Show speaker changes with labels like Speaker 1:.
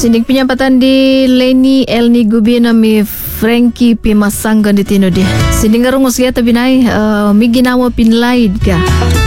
Speaker 1: Sindik penyambatan di Leni Elni Gubina mi Frankie Pimasangga di Tino dia. Sindik ngarungos kita binay miginawa pinlaid ka.